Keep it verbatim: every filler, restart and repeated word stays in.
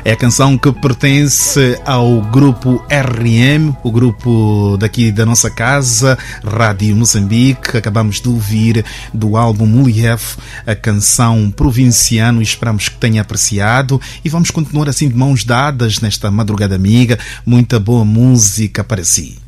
É a canção que pertence ao grupo R M, o grupo daqui da nossa casa, Rádio Moçambique. Acabamos de ouvir do álbum Mulihef a canção Provinciano. Esperamos que tenha apreciado e vamos continuar assim de mãos dadas nesta madrugada amiga. Muita boa música para si.